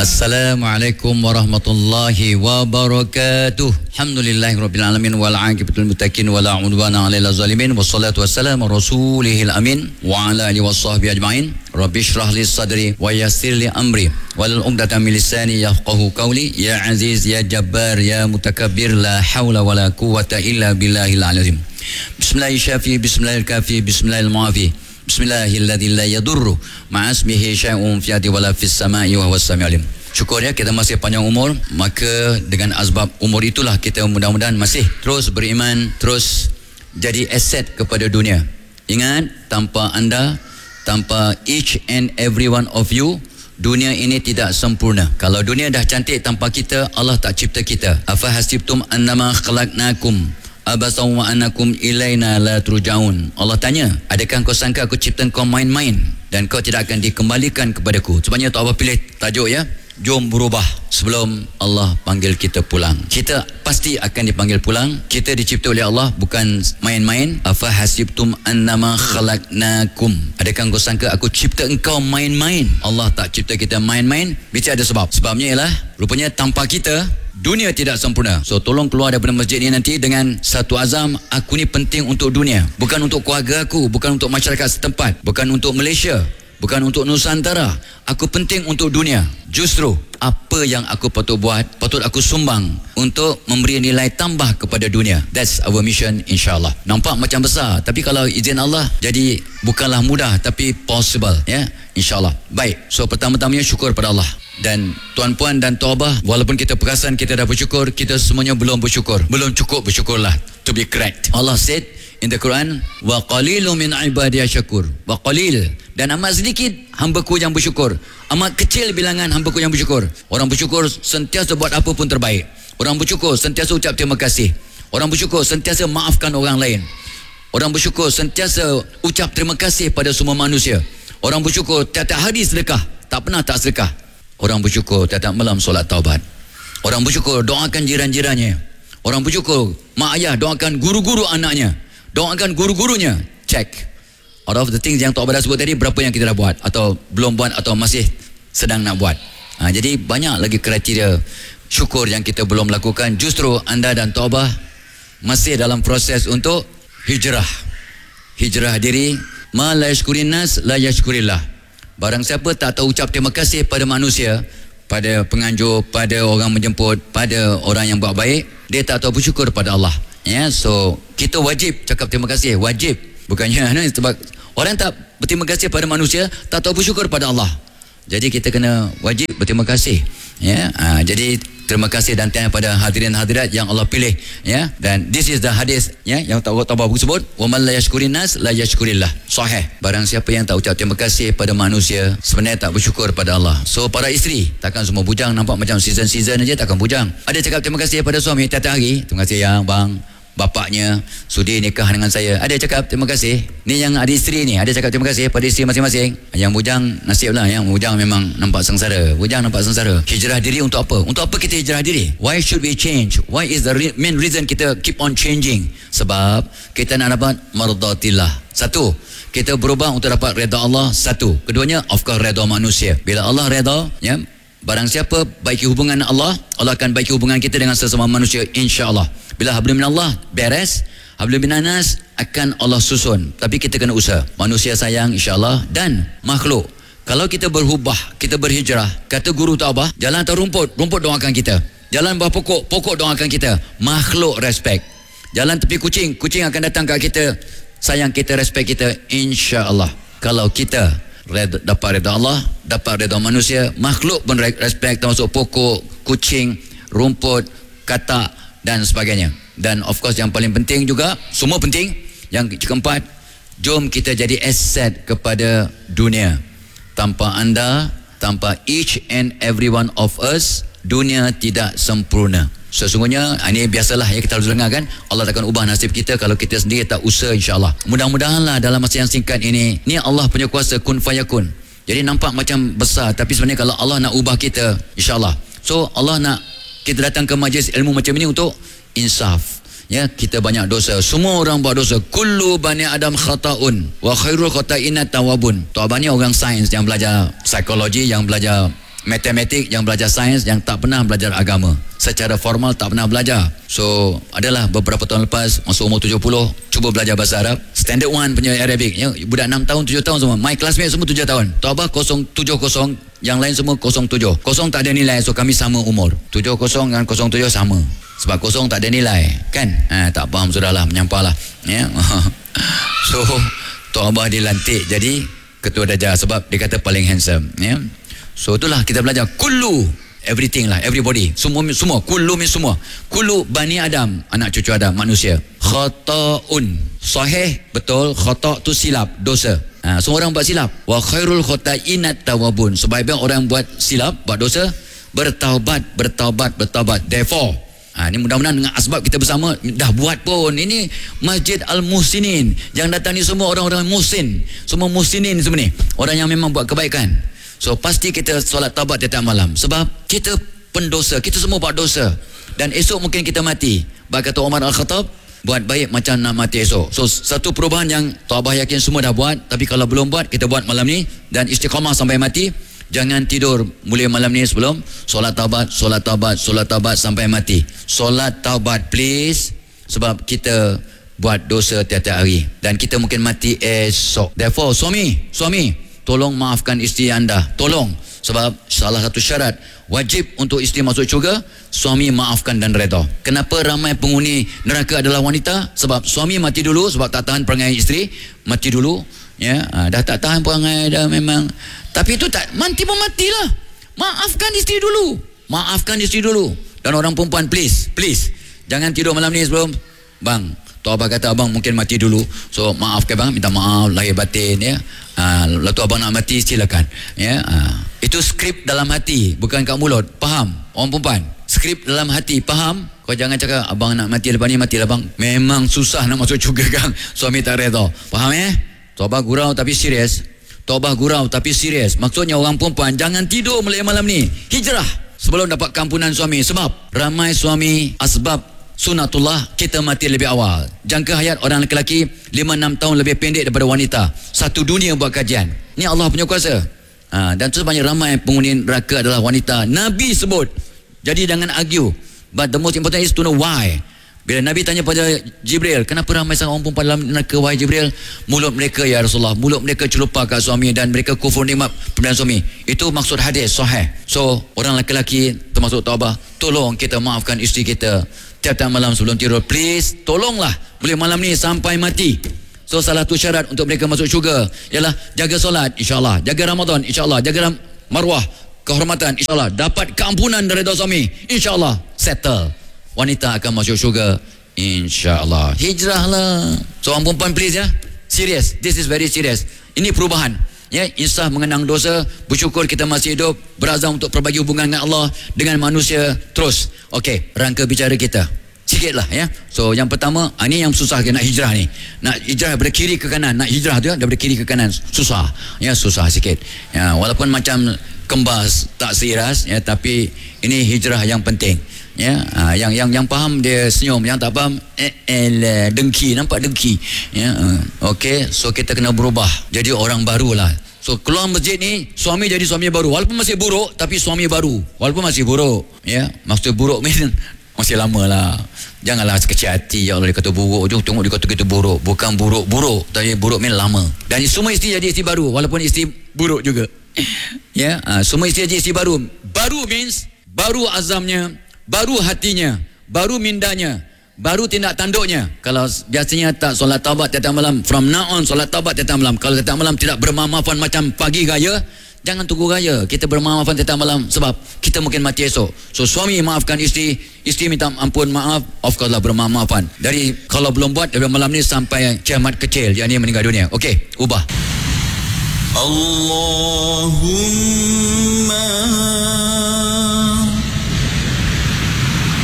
Assalamualaikum warahmatullahi wabarakatuh. Alhamdulillahirabbil alamin wal aqibatul muttaqin wala udwana 'alal zalimin wassalatu wassalamu rasulihil amin wa ala alihi washabbihi ajmain. Rabbi shrah li sadri wa yassir li amri wal 'uqdatam min lisani yafqahu qawli. Ya aziz ya jabbar ya mutakabbir la haula wala quwwata illa billahil azim. Bismillahirrahmanirrahim. Bismillahirrahmanirrahim. Bismillahirrahmanirrahim. Bismillahilladzi la yadurru ma'asmihi syai'un fi ardi wala fis sama'i wa huwas samiul alim. Syukur ya kita masih panjang umur, maka dengan asbab umur itulah kita mudah-mudahan masih terus beriman, terus jadi aset kepada dunia. Ingat, tanpa anda, tanpa each and every one of you, dunia ini tidak sempurna. Kalau dunia dah cantik tanpa kita, Allah tak cipta kita. Afa hasibtum annama khalaqnakum abasaw wa annakum ilaina la turja'un. Allah tanya, adakah kau sangka aku cipta kau main-main dan kau tidak akan dikembalikan kepadaku? Sebabnya Tok Abah pilih tajuk ya, jom berubah sebelum Allah panggil kita pulang. Kita pasti akan dipanggil pulang. Kita dicipta oleh Allah, bukan main-main. Afa hasibtum annama khalaqnakum, adakah kau sangka aku cipta engkau main-main? Allah tak cipta kita main-main. Bicara ada sebab. Sebabnya ialah rupanya tanpa kita dunia tidak sempurna. So tolong keluar daripada masjid ni nanti dengan satu azam, aku ni penting untuk dunia, bukan untuk keluarga aku, bukan untuk masyarakat setempat, bukan untuk Malaysia, bukan untuk Nusantara. Aku penting untuk dunia. Justru apa yang aku patut buat, patut aku sumbang untuk memberi nilai tambah kepada dunia. That's our mission, insyaAllah. Nampak macam besar, tapi kalau izin Allah jadi bukanlah mudah, tapi possible ya, insyaAllah. Baik, so pertama-tamanya syukur pada Allah. Dan tuan-puan dan Tok Abah, walaupun kita perasan kita dah bersyukur, kita semuanya belum bersyukur. Belum cukup bersyukurlah, to be correct. Allah said in the Quran, wa qalilun min ibadiy syakur. Wa qalil, dan amat sedikit hamba-Ku yang bersyukur. Amat kecil bilangan hamba-Ku yang bersyukur. Orang bersyukur sentiasa buat apa pun terbaik. Orang bersyukur sentiasa ucap terima kasih. Orang bersyukur sentiasa maafkan orang lain. Orang bersyukur sentiasa ucap terima kasih pada semua manusia. Orang bersyukur tiap-tiap hari sedekah, tak pernah tak sedekah. Orang bersyukur tiap-tiap malam solat taubat. Orang bersyukur doakan jiran-jirannya. Orang bersyukur mak ayah doakan guru-guru anaknya, doakan guru-gurunya. Check. Out of the things yang Tok Abah dah sebut tadi, berapa yang kita dah buat atau belum buat atau masih sedang nak buat. Jadi banyak lagi kriteria syukur yang kita belum lakukan. Justru anda dan Tok Abah masih dalam proses untuk hijrah. Hijrah diri. Ma la yashkurin nas la yashkurillah. Barang siapa tak tahu ucap terima kasih pada manusia, pada penganjur, pada orang menjemput, pada orang yang buat baik, dia tak tahu bersyukur pada Allah. Ya, so kita wajib cakap terima kasih, wajib. Bukannya sebab orang tak berterima kasih pada manusia, tak tahu bersyukur pada Allah. Jadi kita kena wajib berterima kasih. Ya, jadi terima kasih dan tanya pada hadirin hadirat yang Allah pilih ya. Dan this is the hadis ya yang Tok Abah sebut, wa man la yashkurin nas la yashkurillah. Sahih. Barang siapa yang tak ucap terima kasih pada manusia, sebenarnya tak bersyukur pada Allah. So para isteri, takkan semua bujang nampak macam season-season aja, takkan bujang. Ada cakap terima kasih pada suami tiap-tiap hari, terima kasih ya bang, bapaknya sudi nikah dengan saya. Ada cakap terima kasih. Ni yang ada isteri ni, ada cakap terima kasih pada isteri masing-masing. Yang bujang nasiblah, yang bujang memang nampak sengsara. Bujang nampak sengsara. Hijrah diri untuk apa? Untuk apa kita hijrah diri? Why should we change? Why is the main reason kita keep on changing? Sebab kita nak dapat mardatillah. Satu, kita berubah untuk dapat redha Allah. Satu. Keduanya, of course, redha manusia. Bila Allah redha, ya, barang siapa baiki hubungan Allah, Allah akan baiki hubungan kita dengan sesama manusia, insya-Allah. Bila hablum minallah beres, hablum minanas akan Allah susun. Tapi kita kena usaha. Manusia sayang, insya-Allah. Dan makhluk, kalau kita berubah, kita berhijrah, kata guru Tok Abah, jalan atas rumput, rumput doakan kita. Jalan bawah pokok, pokok doakan kita. Makhluk respect. Jalan tepi kucing, kucing akan datang kat kita, sayang kita, respect kita, insya-Allah. Kalau kita dapat redha Allah, dapat redha manusia, makhluk pun respect, termasuk pokok, kucing, rumput, katak dan sebagainya. Dan of course yang paling penting juga, semua penting, yang keempat, jom kita jadi aset kepada dunia. Tanpa anda, tanpa each and every one of us, dunia tidak sempurna. Sesungguhnya ini biasalah ya, kita harus dengar kan, Allah takkan ubah nasib kita kalau kita sendiri tak usaha, insya-Allah. Mudah-mudahanlah dalam masa yang singkat ini, ni Allah punya kuasa kun fayakun. Jadi nampak macam besar, tapi sebenarnya kalau Allah nak ubah kita, insya-Allah. So Allah nak kita datang ke majlis ilmu macam ini untuk insaf. Ya, kita banyak dosa. Semua orang buat dosa. Kullu bani Adam khata'un wa khairul khata'ina tawabun. Tok Abah ni orang sains yang belajar psikologi, yang belajar matematik, yang belajar sains, yang tak pernah belajar agama. Secara formal tak pernah belajar. So adalah beberapa tahun lepas, masa umur 70, cuba belajar bahasa Arab. Standard 1 punya Arabic ya. Budak 6 tahun, 7 tahun semua. My classmate semua 7 tahun. Tabah 070, yang lain semua 07. 0 tak ada nilai, so kami sama umur. 70 dengan 07 sama. Sebab 0 tak ada nilai, kan? Tak faham sudahlah, menyampahlah ya. So Tok Abah dilantik jadi ketua darjah sebab dia kata paling handsome ya. So itulah kita belajar kullu, everything lah, everybody, semua kullu min semua, kullu bani Adam, anak cucu Adam, manusia. Khata'un, sahih, betul. Khata' tu silap, dosa. Semua orang buat silap. Wa khairul khata'in at-tawwabun, sebaik-baik orang buat silap, buat dosa, bertaubat. Therefore ini mudah-mudahan dengan asbab kita bersama dah buat pun. Ini Masjid Al-Muhsinin, yang datang ni semua orang-orang muhsin, semua muhsinin semua ni, orang yang memang buat kebaikan. So pasti kita solat taubat tiap malam, sebab kita pendosa, kita semua buat dosa, dan esok mungkin kita mati. Kata Umar Al-Khattab, buat baik macam nak mati esok. So satu perubahan yang Abah yakin semua dah buat, tapi kalau belum buat, kita buat malam ni dan istiqamah sampai mati. Jangan tidur mulai malam ni sebelum solat taubat sampai mati. Solat taubat please, sebab kita buat dosa tiap-tiap hari dan kita mungkin mati esok. Therefore suami, tolong maafkan isteri anda, tolong. Sebab salah satu syarat wajib untuk isteri masuk syurga, suami maafkan dan redha. Kenapa ramai penghuni neraka adalah wanita? Sebab suami mati dulu, sebab tak tahan perangai isteri, mati dulu ya. Dah tak tahan perangai dah memang, tapi itu tak mati pun matilah. Maafkan isteri dulu. Dan orang perempuan please jangan tidur malam ni sebelum bang. Tok Abah kata abang mungkin mati dulu, so maafkan bang, minta maaf lahir batin ya. Lalu abang nak mati silakan ya. Itu skrip dalam hati, bukan kat mulut. Faham orang perempuan? Skrip dalam hati, faham? Kau jangan cakap abang nak mati lepas ni, matilah bang. Memang susah nak masuk syurga kan, suami tak redha. Faham ya? Tok Abah gurau tapi serius. Maksudnya orang perempuan jangan tidur mulai malam ni, hijrah sebelum dapat kampunan suami. Sebab ramai suami asbab sunatullah, kita mati lebih awal. Jangka hayat orang lelaki 5-6 tahun lebih pendek daripada wanita. Satu dunia buat kajian. Ni Allah punya kuasa. Dan sebanyak ramai penghuni neraka adalah wanita. Nabi sebut. Jadi jangan argue. But the most important is to know why. Bila Nabi tanya pada Jibril, kenapa ramai sangat orang perempuan dalam neraka wahai Jibril? Mulut mereka ya Rasulullah, mulut mereka celupa kat suami dan mereka kufur nikmat pemberian suami. Itu maksud hadis sahih. So orang lelaki termasuk Tok Abah, tolong kita maafkan isteri kita tiap-tiap malam sebelum tidur. Please, tolonglah boleh malam ni sampai mati. So salah satu syarat untuk mereka masuk syurga ialah jaga solat insya-Allah, jaga Ramadan insya-Allah, jaga marwah kehormatan insya-Allah, dapat keampunan dari dosa suami insya-Allah, settle. Wanita akan masuk syurga insya-Allah. Hijrahlah. Seorang perempuan please ya. Serius. This is very serious. Ini perubahan. Ya, insaf mengenang dosa, bersyukur kita masih hidup, berazam untuk perbagi hubungan dengan Allah, dengan manusia terus. Okey, rangka bicara kita sikitlah ya. So yang pertama, ini yang susah nak hijrah ni. Nak hijrah daripada kiri ke kanan, nak hijrah tu ya, daripada kiri ke kanan susah. Ya, susah sikit. Ya, walaupun macam kembas tak seiras ya, tapi ini hijrah yang penting. Ya, yang faham dia senyum, yang tak faham dengki, nampak dengki ya. Okey, so kita kena berubah jadi orang barulah. So keluar masjid ni, suami jadi suami baru, walaupun masih buruk tapi suami baru, walaupun masih buruk ya. Maksud buruk masih lama lah. Janganlah sekecil hati. Ya Allah, dia kata buruk, tengok dia kata kita buruk. Bukan buruk, tapi buruk lama. Dan semua isteri jadi isteri baru, walaupun isteri buruk juga ya. Semua isteri jadi isteri baru. Baru means baru azamnya, baru hatinya, baru mindanya, baru tindak tanduknya. Kalau biasanya tak solat taubat tiap malam, from now on solat taubat tiap malam. Kalau tiap malam tidak bermaafan macam pagi raya, jangan tunggu raya, kita bermaafan tiap malam, sebab kita mungkin mati esok. So suami maafkan isteri, isteri minta ampun maaf, of course lah bermaafan. Dari kalau belum buat dari malam ni sampai kiamat kecil, yakni meninggal dunia. Okey, ubah. Allahumma